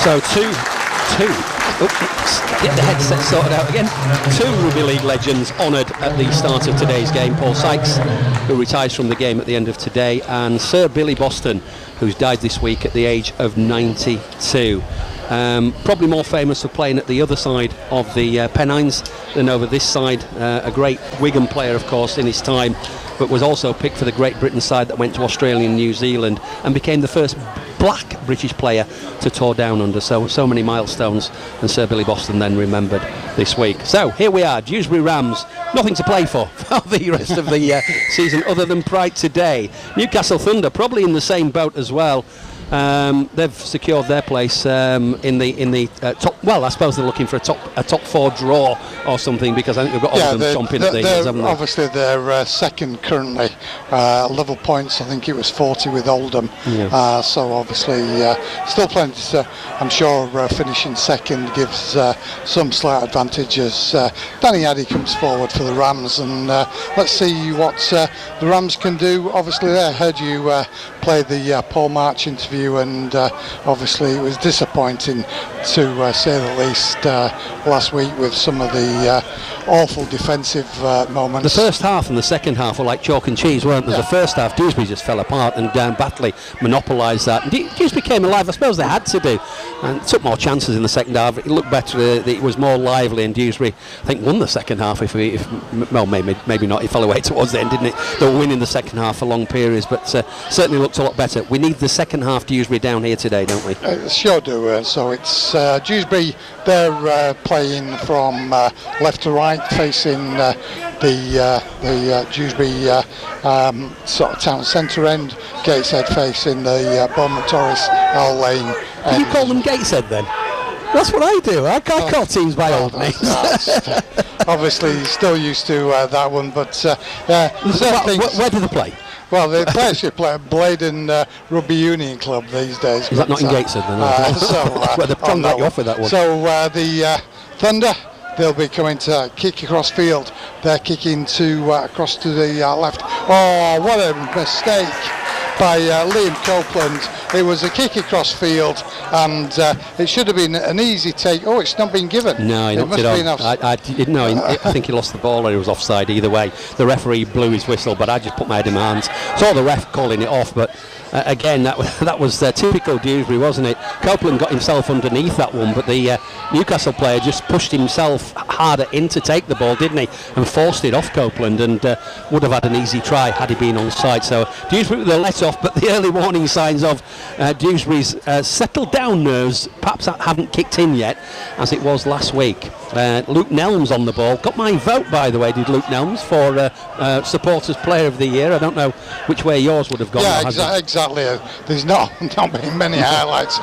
So two. Get the headset sorted out again. Two Rugby League legends honoured at the start of today's game. Paul Sykes, who retires from the game at the end of today, and Sir Billy Boston, who's died this week at the age of 92. Probably more famous for playing at the other side of the Pennines than over this side. A great Wigan player, of course, in his time, but was also picked for the Great Britain side that went to Australia and New Zealand and became the first black British player to tour down under. So many milestones, and Sir Billy Boston then remembered this week. So here we are, Dewsbury Rams, nothing to play for the rest of the season other than pride today. Newcastle Thunder probably in the same boat as well. They've secured their place in the top. Well, I suppose they're looking for a top four draw or something, because I think they've got all of them chomping at the heels, haven't they? Obviously, they're second currently, level points. I think it was 40 with Oldham. Yeah. So obviously, still plenty to, I'm sure, finishing second gives some slight advantage as Danny Addy comes forward for the Rams, and let's see what the Rams can do. Obviously, I heard you play the Paul March interview, and obviously it was disappointing to say the least last week with some of the awful defensive moments. The first half and the second half were like chalk and cheese, weren't they? Yeah. The first half, Dewsbury just fell apart, and Batley monopolised that. And Dewsbury came alive. I suppose they had to do, and took more chances in the second half. It looked better. It was more lively, and Dewsbury, I think, won the second half. Well, maybe not. He fell away towards the end, didn't it? They were winning the second half for long periods, but certainly looked a lot better. We need the second half Dewsbury down here today, don't we? Sure do. So it's Dewsbury. They're playing from left to right, facing the Dewsbury sort of town centre end. Gateshead facing the Bournemouth Torres L Lane. Do you call them Gateshead then? That's what I do. I can't call teams by old names. Obviously, still used to that one, but where do they play? Well, they actually play at Bladen Rugby Union Club these days. Is that not in Gateshead then? Well, they've got you off with that one. So the Thunder, they'll be coming to kick across field. They're kicking to across to the left. Oh, what a mistake by Liam Copeland. It was a kick across field, and it should have been an easy take. Oh, it's not been given. No, he knocked it on. I think he lost the ball, or he was offside. Either way, the referee blew his whistle, but I just put my head in my hands. Saw the ref calling it off, but again, that was typical Dewsbury, wasn't it? Copeland got himself underneath that one, but the Newcastle player just pushed himself harder in to take the ball, didn't he? And forced it off Copeland, and would have had an easy try had he been onside. So Dewsbury with the let off, but the early warning signs of Dewsbury's settled down nerves perhaps haven't kicked in yet, as it was last week. Luke Nelms on the ball. Got my vote, by the way, did Luke Nelms, for Supporters Player of the Year. I don't know which way yours would have gone. Yeah, exactly. There's not been many highlights.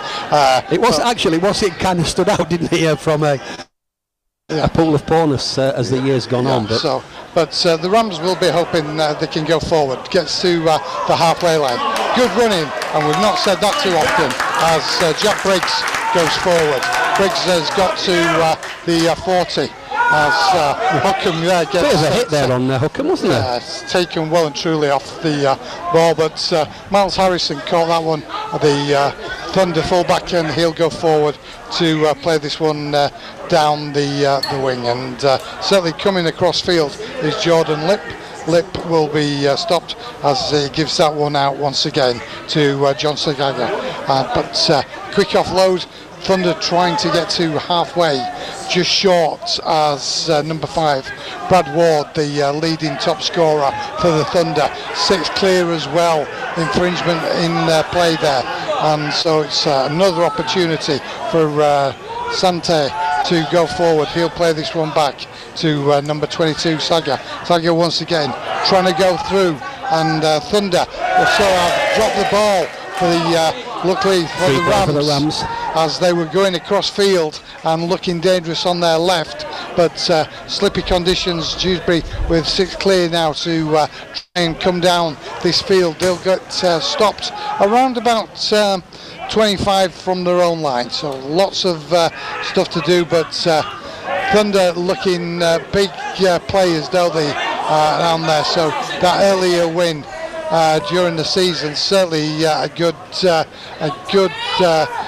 It kind of stood out, didn't it, from a pool of poorness as the years gone on. But the Rams will be hoping they can go forward. Gets to the halfway line. Good running, and we've not said that too often, as Jack Briggs goes forward. Briggs has got to the 40 as Hookham there gets... Bit of a hit there on Hookham, wasn't it? Yeah, it's taken well and truly off the ball, but Miles Harrison caught that one, the Thunder fullback, and he'll go forward to play this one down the wing, and certainly coming across field is Jordan Lip. Lip will be stopped as he gives that one out once again to John Sagaga, but quick offload. Thunder trying to get to halfway, just short, as number 5, Brad Ward, the leading top scorer for the Thunder, 6 clear as well. Infringement in play there, and so it's another opportunity for Sante to go forward. He'll play this one back to number 22, Saga. Saga once again trying to go through, and Thunder have dropped the ball for the luckily for the Rams, as they were going across field and looking dangerous on their left, but slippy conditions. Dewsbury with 6 clear now to try and come down this field. They'll get stopped around about 25 from their own line, so lots of stuff to do, but Thunder looking big players, don't they, down there, so that earlier win during the season certainly a good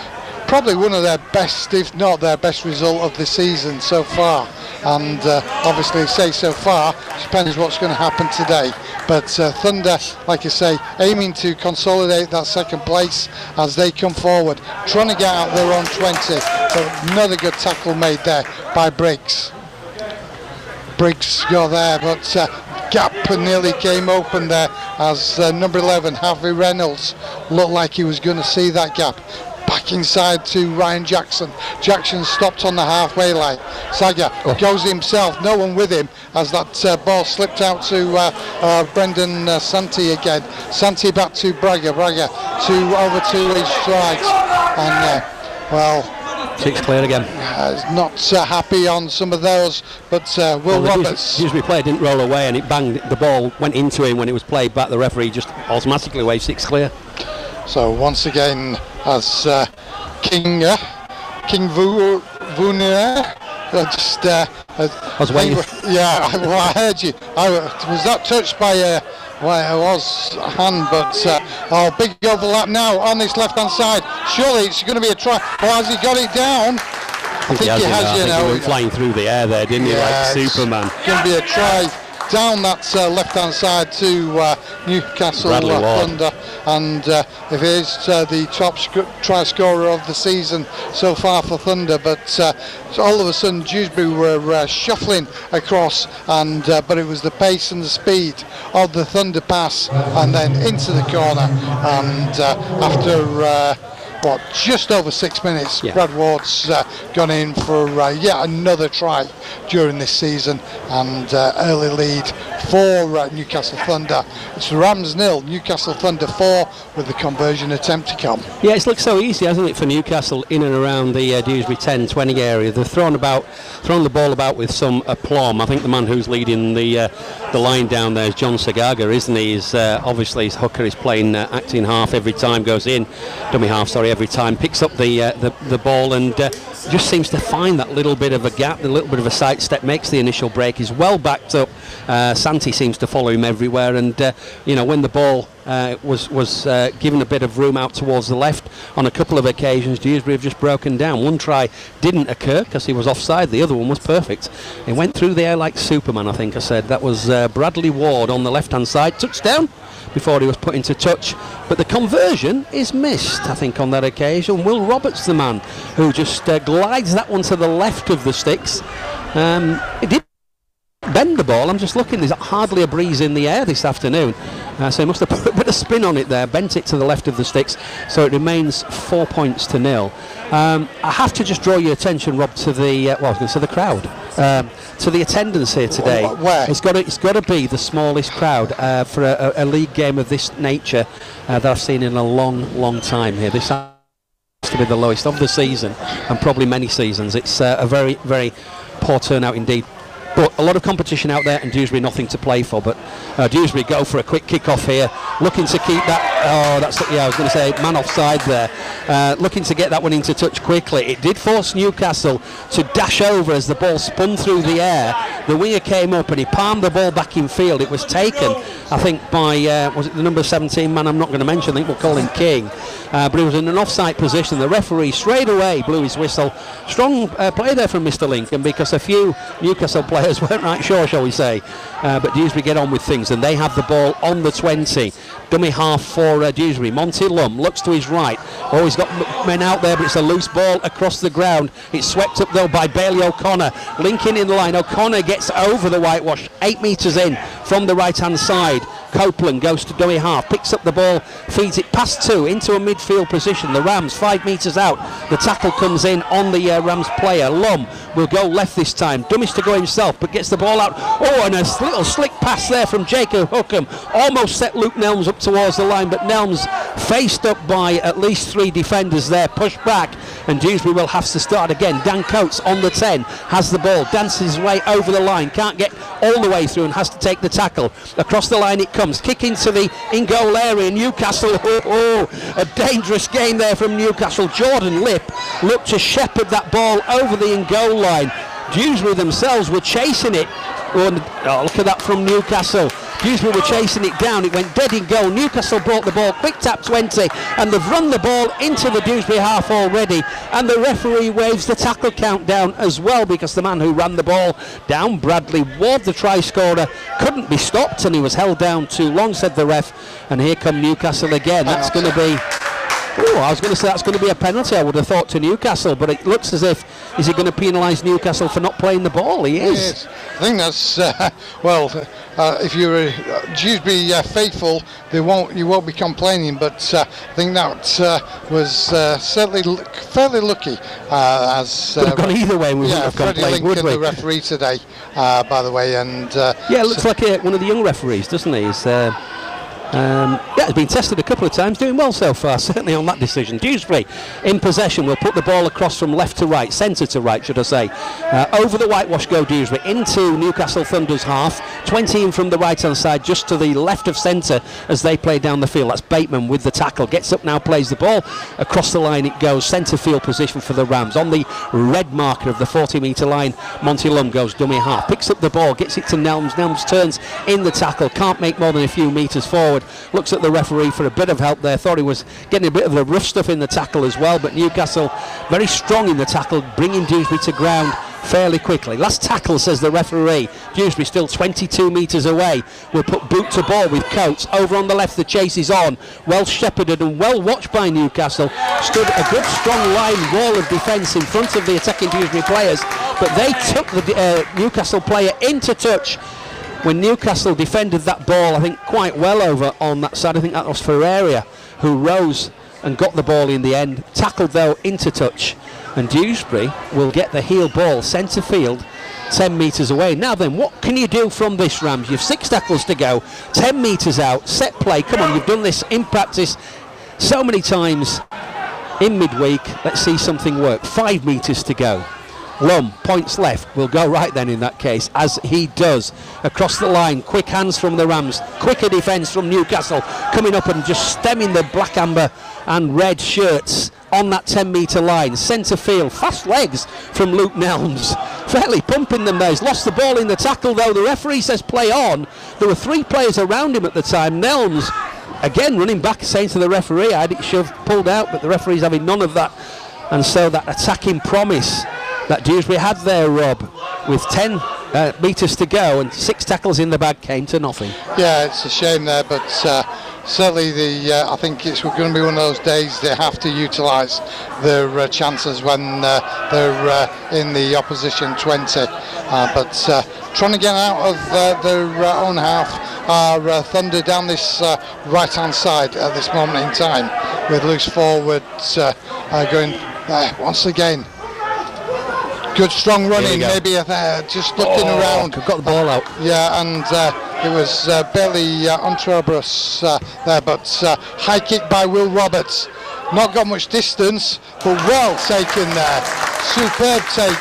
probably one of their best, if not their best result of the season so far. And obviously, say so far, depends what's going to happen today. But Thunder, like I say, aiming to consolidate that second place as they come forward, trying to get out their own 20. But another good tackle made there by Briggs. Briggs got there, but gap nearly came open there as number 11, Harvey Reynolds, looked like he was going to see that gap. Back inside to Ryan Jackson. Jackson stopped on the halfway line. Saga goes himself, no one with him, as that ball slipped out to Brendan Santi again. Santi back to Braga. Braga over to his strikes. And well, 6 clear again. Not happy on some of those, but Will Roberts. Dewsbury player didn't roll away, and it banged. The ball went into him when it was played back. The referee just automatically waved 6 clear. So once again, as King Vunier, just I was waiting. Yeah, well, I heard you. I was not touched by well, it was a hand, but big overlap now on this left-hand side. Surely it's going to be a try. Or has he got it down? I think he has. You know, he went flying through the air there, didn't he? Like Superman. Going to be a try down that left-hand side to Newcastle Thunder, and if it is the top try scorer of the season so far for Thunder, but all of a sudden Dewsbury were shuffling across, and but it was the pace and the speed of the Thunder pass, and then into the corner, and after just over 6 minutes, Brad Ward's gone in for yet another try during this season, and early lead for Newcastle Thunder. It's Rams 0, Newcastle Thunder 4, with the conversion attempt to come. Yeah, it's looked so easy, hasn't it, for Newcastle in and around the Dewsbury 10-20 area. They've thrown the ball about with some aplomb. I think the man who's leading the line down there is John Sagaga, isn't he? He's obviously his hooker is playing acting half every time, goes in, dummy half, sorry, every time, picks up the ball and just seems to find that little bit of a gap, a little bit of a sidestep, makes the initial break. He's well backed up. Santi seems to follow him everywhere, and when the ball was given a bit of room out towards the left on a couple of occasions, Dewsbury have just broken down. One try didn't occur because he was offside, the other one was perfect. He went through the air like Superman, I think I said. That was Bradley Ward on the left hand side, touchdown before he was put into touch, but the conversion is missed, I think, on that occasion. Will Roberts, the man who just glides that one to the left of the sticks. He did bend the ball. I'm just looking, there's hardly a breeze in the air this afternoon, so he must have put a bit of spin on it there, bent it to the left of the sticks, so it remains 4 points to 0. I have to just draw your attention, Rob, to the the crowd, to the attendance here today. Where? It's got to be the smallest crowd for a league game of this nature that I've seen in a long time here. This has to be the lowest of the season, and probably many seasons. It's a very, very poor turnout indeed. But a lot of competition out there, and Dewsbury nothing to play for. But Dewsbury go for a quick kick-off here, looking to keep that. I was going to say man offside there. Looking to get that one into touch quickly. It did force Newcastle to dash over as the ball spun through the air. The winger came up and he palmed the ball back in field. It was taken, I think, by was it the number 17 man? I'm not going to mention. I think we'll call him King. But he was in an offside position. The referee straight away blew his whistle. Strong play there from Mr. Lincoln, because a few Newcastle players weren't right sure, shall we say. But Dewsbury get on with things, and they have the ball on the 20. Dummy half for Dewsbury. Monty Lum looks to his right. Oh, he's got men out there, but it's a loose ball across the ground. It's swept up though by Bailey O'Connor. Lincoln in the line. O'Connor gets over the whitewash, 8 metres in from the right hand side. Copeland goes to dummy half, picks up the ball, feeds it past two into a midfield position. The Rams 5 metres out. The tackle comes in on the Rams player. Lum will go left this time. Dummies to go himself, but gets the ball out. Oh, and a little slick pass there from Jacob Hookham. Almost set Luke Nelms up towards the line, but Nelms faced up by at least 3 defenders there, pushed back, and Dewsbury will have to start again. Dan Coates on the 10 has the ball, dances his way over the line, can't get all the way through and has to take the tackle. Across the line it comes, kick into the in-goal area. Newcastle, a dangerous game there from Newcastle. Jordan Lipp looked to shepherd that ball over the in-goal line. Dewsbury themselves were chasing it. Oh, look at that from Newcastle. Dewsbury were chasing it down. It went dead in goal. Newcastle brought the ball, quick tap 20, and they've run the ball into the Dewsbury half already. And the referee waves the tackle count down as well, because the man who ran the ball down, Bradley Ward, the try scorer, couldn't be stopped, and he was held down too long, said the ref. And here come Newcastle again. That's going to be... Oh, I was going to say that's going to be a penalty, I would have thought, to Newcastle, but it looks as if, is he going to penalise Newcastle for not playing the ball? He is. I think that's, if you're Dewsbury faithful, you won't be complaining, but I think that was certainly fairly lucky. Could have gone either way, we wouldn't have complained, would we? The referee today, by the way, and... it looks like one of the young referees, doesn't he? He's, he's been tested a couple of times, doing well so far, certainly on that decision. Dewsbury in possession, will put the ball across from left to right, centre to right, should I say. Over the whitewash go Dewsbury, into Newcastle Thunder's half, 20 in from the right hand side, just to the left of centre as they play down the field. That's Bateman with the tackle, gets up now, plays the ball, across the line it goes, centre field position for the Rams. On the red marker of the 40 metre line, Monty Lum goes dummy half, picks up the ball, gets it to Nelms, Nelms turns in the tackle, can't make more than a few metres forward. Looks at the referee for a bit of help there, thought he was getting a bit of the rough stuff in the tackle as well, but Newcastle very strong in the tackle, bringing Dewsbury to ground fairly quickly. Last tackle, says the referee. Dewsbury still 22 metres away. We'll put boot to ball with Coates. Over on the left, the chase is on. Well shepherded and well watched by Newcastle. Stood a good strong line wall of defence in front of the attacking Dewsbury players, but they took the Newcastle player into touch. When Newcastle defended that ball, I think, quite well over on that side. I think that was Ferreira who rose and got the ball in the end. Tackled, though, into touch. And Dewsbury will get the heel ball, centre field, 10 metres away. Now then, what can you do from this, Rams? You've 6 tackles to go, 10 metres out, set play. Come on, you've done this in practice so many times in midweek. Let's see something work. 5 metres to go. Lum points left, will go right then in that case, as he does. Across the line, quick hands from the Rams, quicker defence from Newcastle, coming up and just stemming the black, amber and red shirts on that 10 metre line. Centre field, fast legs from Luke Nelms, fairly pumping them there. He's lost the ball in the tackle though. The referee says play on. There were 3 players around him at the time. Nelms again running back, saying to the referee, I had it shoved, pulled out, but the referee's having none of that. And so that attacking promise that Dewsbury had there, Rob, with 10 metres to go and 6 tackles in the bag, came to nothing. Yeah, it's a shame there, but certainly I think it's going to be one of those days they have to utilise their chances when they're in the opposition 20. But trying to get out of their own half are Thunder down this right-hand side at this moment in time, with loose forwards going once again. Good strong running, maybe just looking around. Got the ball out. Yeah, and it was barely Ontrobros there, but high kick by Will Roberts. Not got much distance, but well taken there. Superb take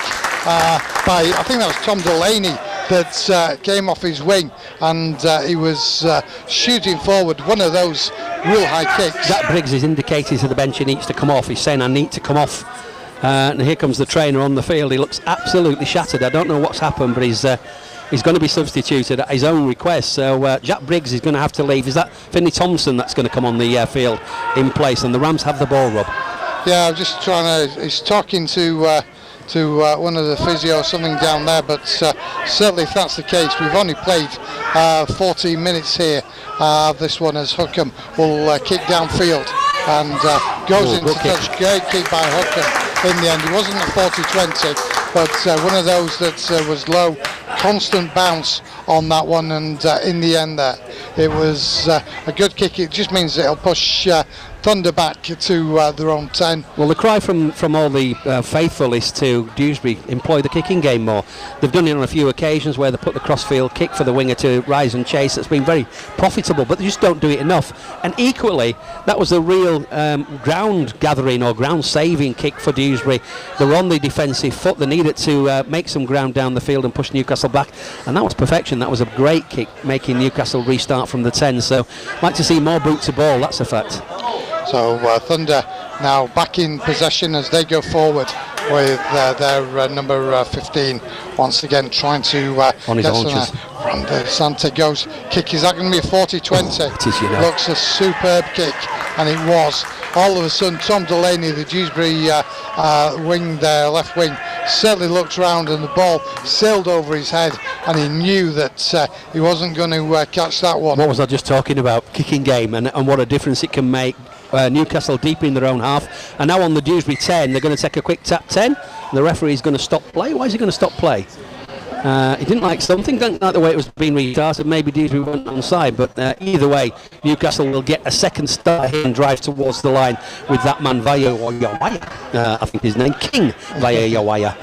by, I think that was Tom Delaney, that came off his wing, and he was shooting forward. One of those real high kicks. Jack Briggs is indicating to the bench he needs to come off. He's saying, I need to come off. And here comes the trainer on the field. He looks absolutely shattered. I don't know what's happened, but he's going to be substituted at his own request. So Jack Briggs is going to have to leave. Is that Finney Thompson that's going to come on the field in place? And the Rams have the ball, Rob. Yeah, I'm just trying to... He's talking to one of the physio or something down there, but certainly if that's the case, we've only played 14 minutes here. This one as Hookham will kick downfield and goes into touch. Great kick by Hookham in the end. It wasn't a 40-20, but one of those that was low, constant bounce on that one, and in the end there it was a good kick. It just means it'll push Thunder back to their own 10. Well, the cry from all the faithful is to Dewsbury employ the kicking game more. They've done it on a few occasions where they put the crossfield kick for the winger to rise and chase. That's been very profitable, but they just don't do it enough. And equally, that was a real ground gathering or ground saving kick for Dewsbury. They were on the defensive foot. They needed to make some ground down the field and push Newcastle back, and that was perfection. That was a great kick, making Newcastle restart from the 10. So I'd like to see more boot to ball, that's a fact. So Thunder now back in possession as they go forward with their number 15 once again trying to on his haunches. And Sante goes, kick, is that going to be a 40-20? It is, you know. Looks a superb kick, and it was. All of a sudden, Tom Delaney, the Dewsbury wing there, left wing, certainly looked round and the ball sailed over his head, and he knew that he wasn't going to catch that one. What was I just talking about? Kicking game and what a difference it can make. Newcastle deep in their own half, and now on the Dewsbury 10, they're going to take a quick tap 10. The referee is going to stop play. Why is he going to stop play? He didn't like something, didn't like the way it was being restarted. Maybe Dewsbury went onside, but either way, Newcastle will get a second start here and drive towards the line with that man Vayawaya. I think his name, King Vayawaya.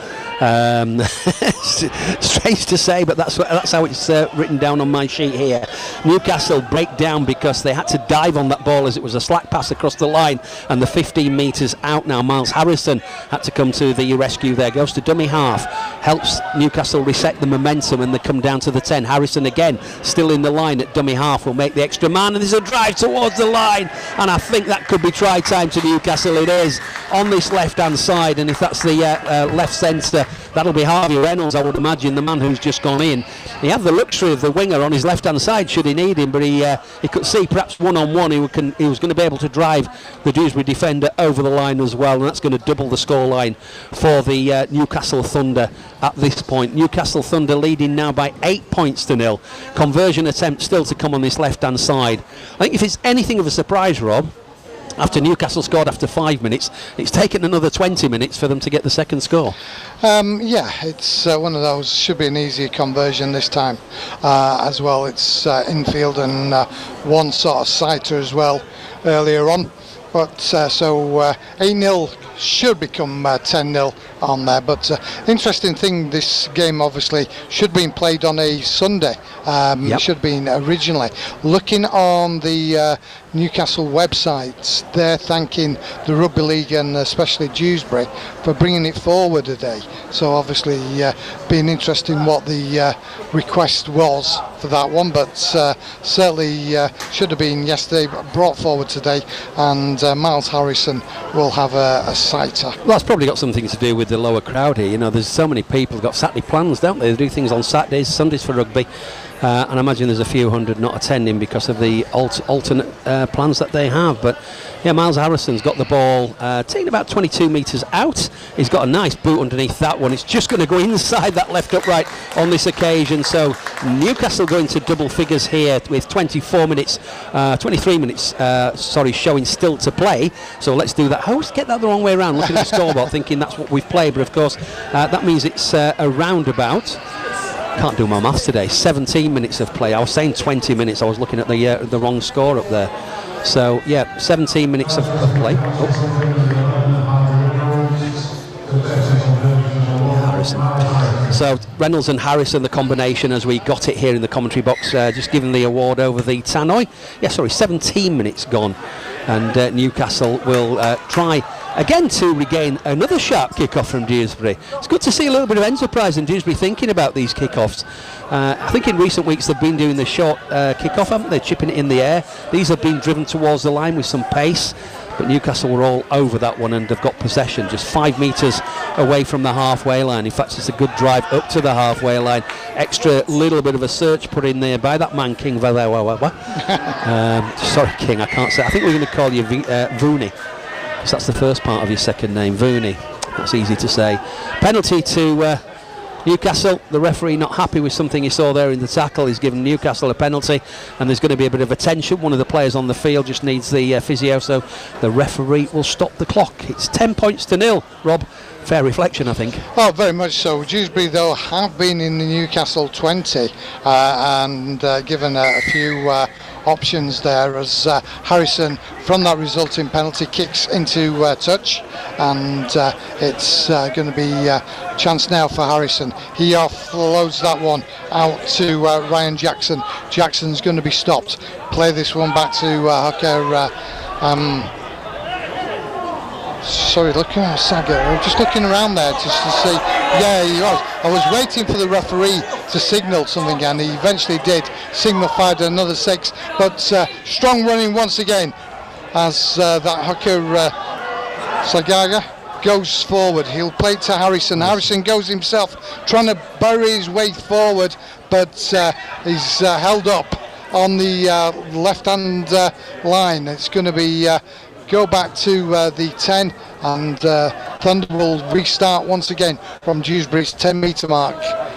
Strange to say, but that's how it's written down on my sheet here. Newcastle break down because they had to dive on that ball as it was a slack pass across the line, and the 15 metres out now. Miles Harrison had to come to the rescue there, goes to dummy half, helps Newcastle reset the momentum, and they come down to the 10. Harrison again still in the line at dummy half, will make the extra man, and there's a drive towards the line, and I think that could be try time to Newcastle. It is on this left hand side, and if that's the left centre, that'll be Harvey Reynolds, I would imagine, the man who's just gone in. He had the luxury of the winger on his left-hand side should he need him, but he could see perhaps one-on-one he was going to be able to drive the Dewsbury defender over the line as well, and that's going to double the scoreline for the Newcastle Thunder at this point. Newcastle Thunder leading now by 8-0. Conversion attempt still to come on this left-hand side. I think if it's anything of a surprise, Rob, after Newcastle scored after 5 minutes, it's taken another 20 minutes for them to get the second score. Yeah, it's one of those, should be an easier conversion this time as well. It's infield and one sort of sighter as well earlier on. But so 8-0 should become 10-0 on there. But interesting thing, this game obviously should have been played on a Sunday. It should have been originally. Looking on the Newcastle website, they're thanking the Rugby League and especially Dewsbury for bringing it forward a day. So obviously being interesting what the request was for that one, but certainly should have been yesterday, brought forward today, and Miles Harrison will have a sighter. Well, that's probably got something to do with the lower crowd here. You know, there's so many people who've got Saturday plans, don't they? They do things on Saturdays, Sundays for rugby. And I imagine there's a few hundred not attending because of the alternate plans that they have. But yeah, Miles Harrison's got the ball taking about 22 metres out. He's got a nice boot underneath that one. It's just going to go inside that left upright on this occasion. So Newcastle going to double figures here with 23 minutes showing still to play. So let's do that. I always get that the wrong way around, looking at the scoreboard thinking that's what we've played, but of course that means it's a roundabout. Can't do my maths today. 17 minutes of play. I was saying 20 minutes. I was looking at the wrong score up there. So yeah, 17 minutes of play. Harrison. So Reynolds and Harrison, the combination as we got it here in the commentary box, just giving the award over the Tannoy. 17 minutes gone, and Newcastle will try again to regain another sharp kick-off from Dewsbury. It's good to see a little bit of enterprise in Dewsbury thinking about these kick-offs. I think in recent weeks they've been doing the short kick-off, haven't they? Chipping it in the air. These have been driven towards the line with some pace, but Newcastle were all over that one and have got possession just 5 metres away from the halfway line. In fact, it's a good drive up to the halfway line. Extra little bit of a search put in there by that man, King Valewa. Sorry, King, I can't say. I think we're going to call you Vooney. So that's the first part of your second name, Vooney. That's easy to say. Penalty to Newcastle. The referee not happy with something he saw there in the tackle. He's given Newcastle a penalty, and there's going to be a bit of a tension. One of the players on the field just needs the physio, so the referee will stop the clock. It's 10-0. Rob, fair reflection, I think. Oh, very much so. Dewsbury, though, have been in the Newcastle 20 and given a few options there as Harrison, from that resulting penalty, kicks into touch, and it's going to be a chance now for Harrison. He offloads that one out to Ryan Jackson. Jackson's going to be stopped. Play this one back to Hooker. Sorry, looking at Saga. I'm just looking around there just to see. Yeah, he was. I was waiting for the referee to signal something, and he eventually did. Signified another 6, but strong running once again as that hooker Sagaga. goes forward. He'll play it to Harrison. Harrison goes himself, trying to bury his way forward, but he's held up on the left-hand line. It's going to be go back to the 10, and Thunder will restart once again from Dewsbury's 10-metre mark.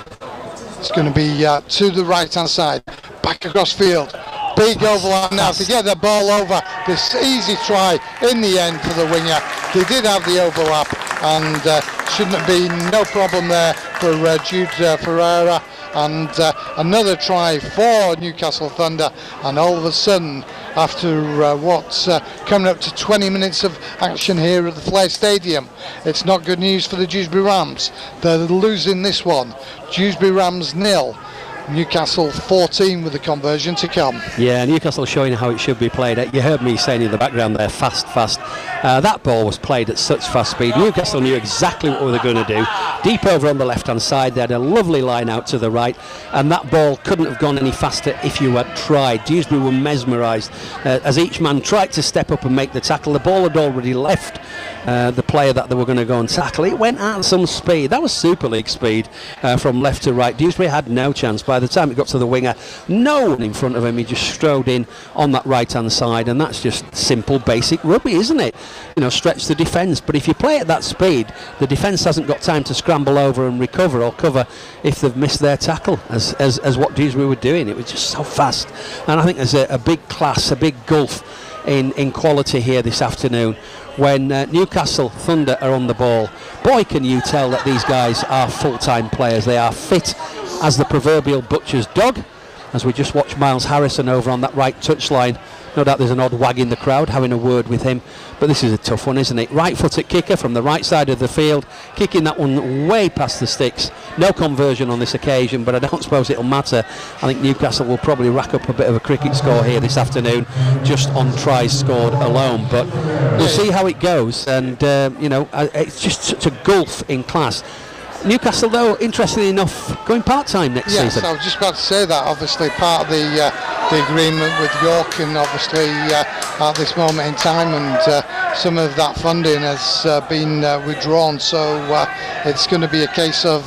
It's going to be to the right-hand side, back across field. Big overlap now to get the ball over. This easy try in the end for the winger. They did have the overlap, and shouldn't have been no problem there for Jude Ferreira. And another try for Newcastle Thunder, and all of a sudden, after what's coming up to 20 minutes of action here at the Flair Stadium, it's not good news for the Dewsbury Rams. They're losing this one. Dewsbury Rams 0, Newcastle 14 with the conversion to come. Yeah, Newcastle showing how it should be played. You heard me saying in the background there, fast. That ball was played at such fast speed. Newcastle knew exactly what they were going to do. Deep over on the left-hand side, they had a lovely line out to the right, and that ball couldn't have gone any faster if you had tried. Dewsbury were mesmerised as each man tried to step up and make the tackle. The ball had already left the player that they were going to go and tackle. It went at some speed. That was Super League speed from left to right. Dewsbury had no chance. By the time it got to the winger, no one in front of him. He just strode in on that right-hand side, and that's just simple, basic rugby, isn't it? You know, stretch the defence. But if you play at that speed, the defence hasn't got time to scramble over and recover or cover if they've missed their tackle, as what Dewsbury were doing. It was just so fast, and I think there's a big class, a big gulf in quality here this afternoon. When Newcastle Thunder are on the ball, boy, can you tell that these guys are full-time players. They are fit as the proverbial butcher's dog, as we just watch Miles Harrison over on that right touchline. No doubt there's an odd wag in the crowd having a word with him, but this is a tough one, isn't it? Right-footed kicker from the right side of the field, kicking that one way past the sticks. No conversion on this occasion, but I don't suppose it'll matter. I think Newcastle will probably rack up a bit of a cricket score here this afternoon, just on tries scored alone, but we'll see how it goes. And you know, it's just such a gulf in class. Newcastle, though, interestingly enough, going part-time next season. Yes, I was just about to say that. Obviously, part of the agreement with York, and obviously at this moment in time, and some of that funding has been withdrawn. So it's going to be a case of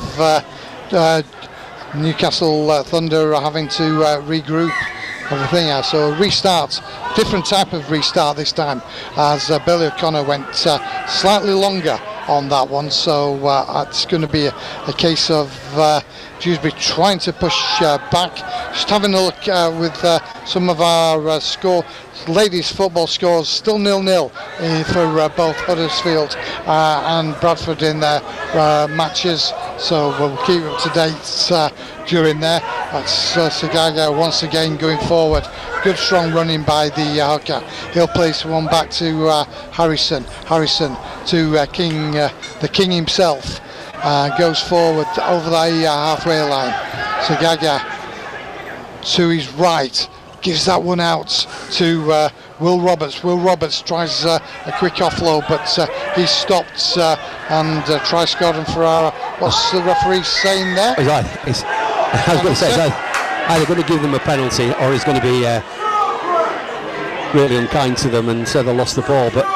Newcastle Thunder are having to regroup everything else. So a restart, different type of restart this time, as Billy O'Connor went slightly longer on that one, so it's going to be a case of Dewsbury trying to push back. Just having a look with some of our ladies football scores, still 0-0 for both Huddersfield and Bradford in their matches, so we'll keep up to date during there. That's Sagaga once again going forward. Good strong running by the hooker. He'll place one back to Harrison. Harrison to King, the King himself. Goes forward over the halfway line. Sagaga to his right. Gives that one out to Will Roberts. Will Roberts tries a quick offload, but he's stopped and tries Gordon Ferrara. What's the referee saying there? I was going to say, it's either going to give them a penalty or he's going to be really unkind to them, and so they lost the ball. But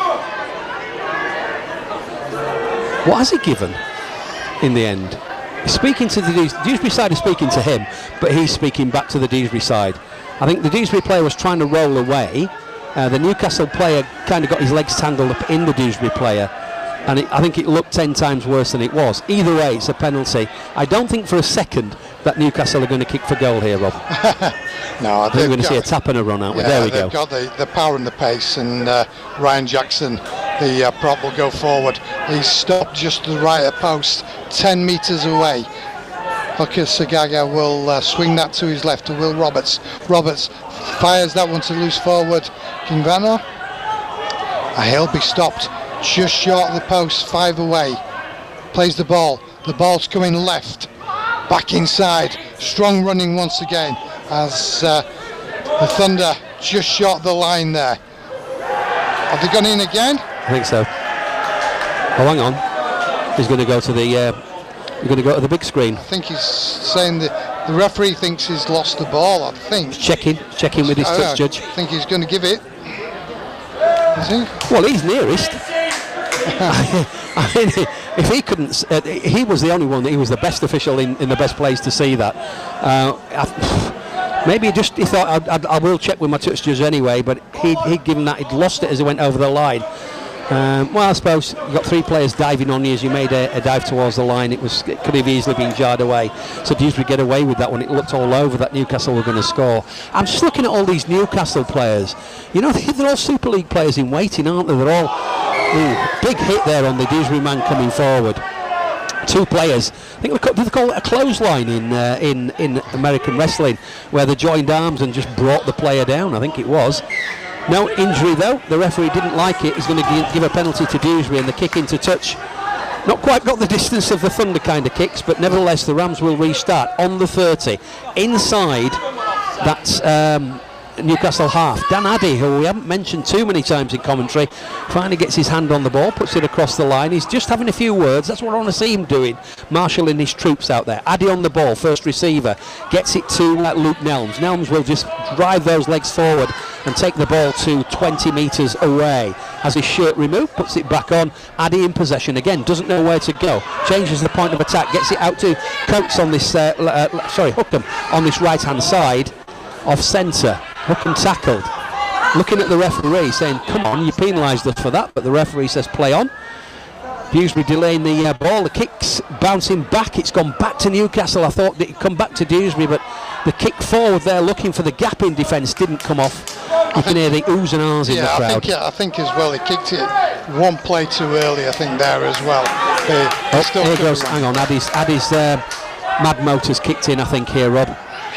what has he given in the end? He's speaking to the Dewsbury side is speaking to him, but he's speaking back to the Dewsbury side. I think the Dewsbury player was trying to roll away. The Newcastle player kind of got his legs tangled up in the Dewsbury player, and I think it looked 10 times worse than it was. Either way, it's a penalty. I don't think for a second that Newcastle are going to kick for goal here, Rob. No, I think we're going to see a tap and a run out. Yeah, there we go. They've got the power and the pace, and Ryan Jackson, the prop, will go forward. He's stopped just to the right of post, 10 metres away. Hooker Sagaga will swing that to his left to Will Roberts. Roberts fires that one to loose forward Kingvano. He'll be stopped just short of the post, 5 away. Plays the ball. The ball's coming left. Back inside. Strong running once again as the Thunder just short of the line there. Have they gone in again? I think so. Oh, hang on. He's going to go to the. You're going to go to the big screen. I think he's saying that the referee thinks he's lost the ball. I think. Checking with his touch judge. I think he's going to give it. Is he? Well, he's nearest. I mean, if he couldn't, he was the only one. He was the best official in the best place to see that. Maybe he thought I will check with my touch judge anyway, but he'd given that, he'd lost it as he went over the line. Well, I suppose you got three players diving on you as you made a dive towards the line. It could have easily been jarred away. So Dewsbury get away with that one. It looked all over that Newcastle were going to score. I'm just looking at all these Newcastle players. You know, they're all Super League players in waiting, aren't they? They're all big hit there on the Dewsbury man coming forward. Two players. I think they call it a clothesline in American wrestling, where they joined arms and just brought the player down. I think it was. No injury though. The referee didn't like it. He's going to give a penalty to Dewsbury, and the kick into touch. Not quite got the distance of the Thunder kind of kicks, but nevertheless the Rams will restart on the 30. Inside that Newcastle half. Dan Addy, who we haven't mentioned too many times in commentary, finally gets his hand on the ball, puts it across the line. He's just having a few words. That's what I want to see him doing, marshalling his troops out there. Addy on the ball, first receiver, gets it to Luke Nelms. Nelms will just drive those legs forward and take the ball to 20 metres away. Has his shirt removed, puts it back on. Addy in possession again, doesn't know where to go, changes the point of attack, gets it out to Coates on this Hookham on this right hand side of centre. Hookham tackled, looking at the referee saying, come on, you penalised us for that, but the referee says play on. Dewsbury delaying the ball, the kick's bouncing back, it's gone back to Newcastle. I thought it'd come back to Dewsbury, but the kick forward there looking for the gap in defence didn't come off. You can hear the oohs and ahs in the crowd. I think as well he kicked it one play too early, I think, there as well. Here goes, hang on, Addy's Mad Motors kicked in, I think, here, Rob.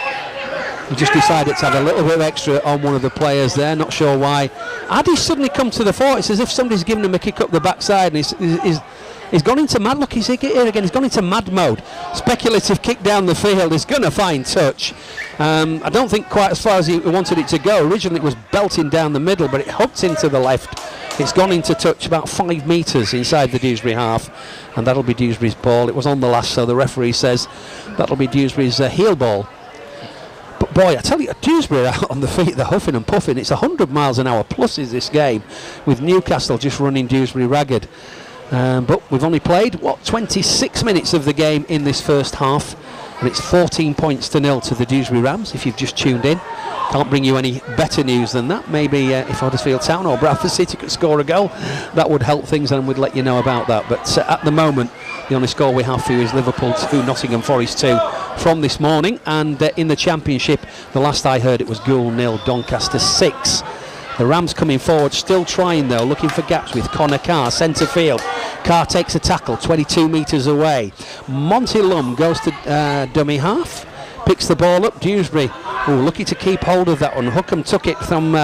He just decided to have a little bit of extra on one of the players there, not sure why. Addy's suddenly come to the fore. It's as if somebody's given him a kick up the backside, and he's gone into mad. Look, he's here again. He's gone into mad mode. Speculative kick down the field. He's going to find touch. I don't think quite as far as he wanted it to go. Originally it was belting down the middle, but it hooked into the left. It's gone into touch about 5 metres inside the Dewsbury half, and that'll be Dewsbury's ball. It was on the last, so the referee says that'll be Dewsbury's heel ball. But boy, I tell you, Dewsbury out on the feet, they're huffing and puffing. It's 100 miles an hour plus is this game, with Newcastle just running Dewsbury ragged. But we've only played, 26 minutes of the game in this first half, and it's 14 points to 0 to the Dewsbury Rams, if you've just tuned in. Can't bring you any better news than that.Maybe if Huddersfield Town or Bradford City could score a goal, that would help things, and we'd let you know about that. But at the moment, the only score we have for you is Liverpool 2, Nottingham Forest 2 from this morning. And in the Championship, the last I heard, it was Goole 0, Doncaster 6. The Rams coming forward, still trying though, looking for gaps with Connor Carr, centre field. Carr takes a tackle, 22 metres away. Monty Lum goes to dummy half, picks the ball up. Dewsbury, lucky to keep hold of that one. Hookham took it from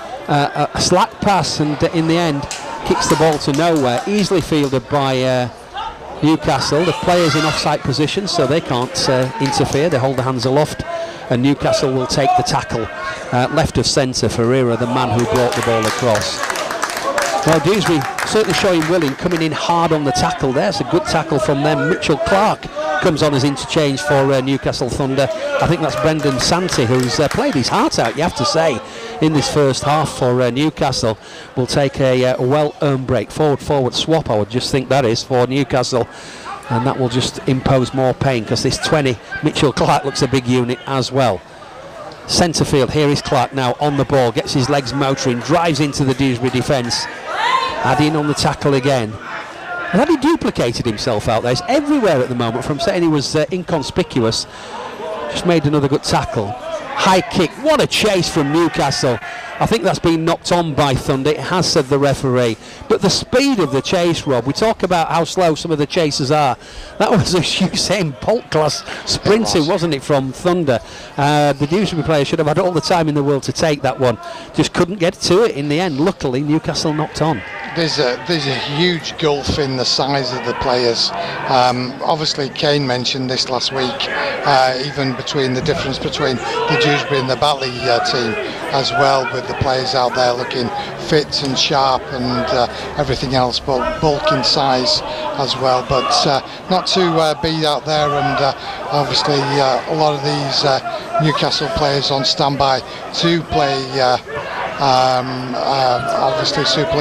a slack pass, and in the end kicks the ball to nowhere. Easily fielded by Newcastle. The players in offside position, so they can't interfere. They hold their hands aloft, and Newcastle will take the tackle left of centre. Ferreira, the man who brought the ball across. Well, Dewsbury certainly showing willing, coming in hard on the tackle there. It's a good tackle from them. Mitchell Clark comes on as interchange for Newcastle Thunder. I think that's Brendan Santi, who's played his heart out, you have to say, in this first half for Newcastle. Will take a well-earned break. Forward swap, I would just think that is, for Newcastle. And that will just impose more pain, because this 20, Mitchell Clark, looks a big unit as well. Centre field, here is Clark now on the ball, gets his legs motoring, drives into the Dewsbury defence. Adding on the tackle again. And had he duplicated himself out there? He's everywhere at the moment, from saying he was inconspicuous. Just made another good tackle. High kick, what a chase from Newcastle. I think that's been knocked on by Thunder, it has, said the referee. But the speed of the chase, Rob, we talk about how slow some of the chasers are. That was a Usain Bolt class sprinting, wasn't it, from Thunder? The Dewsbury player should have had all the time in the world to take that one. Just couldn't get to it in the end. Luckily, Newcastle knocked on. There's a huge gulf in the size of the players. Obviously, Kane mentioned this last week, even between the difference between the Dewsbury and the Batley team as well, with the players out there looking fit and sharp and everything else, but bulk in size as well. But not to be out there, and obviously a lot of these Newcastle players on standby to play obviously Super League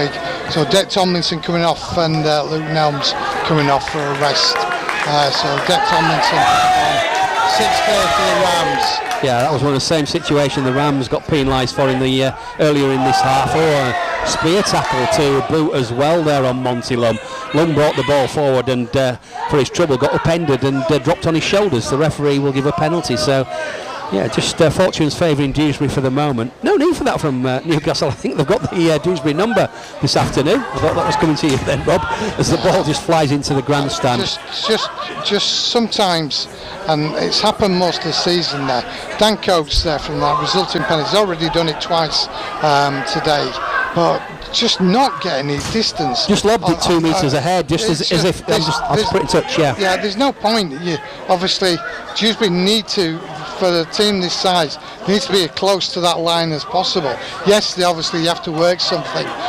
So Dec Tomlinson coming off and Luke Nelms coming off for a rest. So Dec Tomlinson on 6 clear for the Rams. Yeah, that was one of the same situation the Rams got penalised for in the earlier in this half. A spear tackle to boot as well there on Monty Lum. Lum brought the ball forward and for his trouble got upended and dropped on his shoulders. The referee will give a penalty. So yeah, just fortunes favouring Dewsbury for the moment. No need for that from Newcastle. I think they've got the Dewsbury number this afternoon. I thought that was coming to you then, Rob, as the ball just flies into the grandstand. Just sometimes, and it's happened most of the season there. Dan Coates there from that resulting penalty. He's already done it twice today, but just not getting any distance. Just lobbed it 2 metres ahead, just as if I was put in touch. Yeah, there's no point. Obviously, Dewsbury need to, for the team this size, needs to be as close to that line as possible. Yes, they obviously have to work something,